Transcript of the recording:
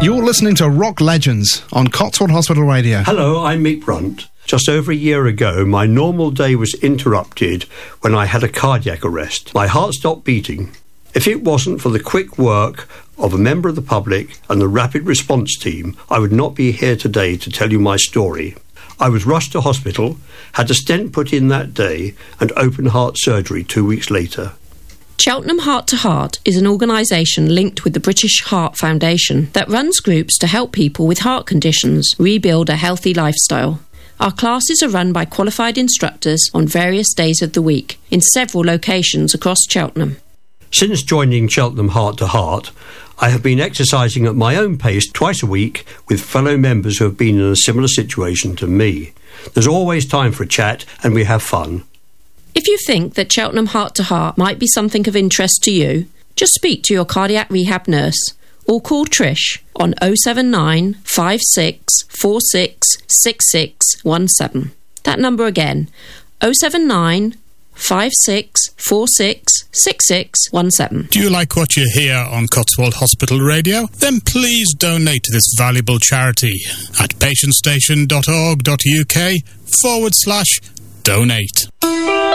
You're listening to Rock Legends on Cotswold Hospital Radio. Hello, I'm Mick Brunt. Just over a year ago, my normal day was interrupted when I had a cardiac arrest. My heart stopped beating. If it wasn't for the quick work of a member of the public and the rapid response team, I would not be here today to tell you my story. I was rushed to hospital, had a stent put in that day, and open heart surgery 2 weeks later. Cheltenham Heart to Heart is an organisation linked with the British Heart Foundation that runs groups to help people with heart conditions rebuild a healthy lifestyle. Our classes are run by qualified instructors on various days of the week in several locations across Cheltenham. Since joining Cheltenham Heart to Heart, I have been exercising at my own pace twice a week with fellow members who have been in a similar situation to me. There's always time for a chat and we have fun. If you think that Cheltenham Heart to Heart might be something of interest to you, just speak to your cardiac rehab nurse or call Trish on 079 56 46 6617. That number again, 079 56 46 6617. Do you like what you hear on Cotswold Hospital Radio? Then please donate to this valuable charity at patientstation.org.uk/donate.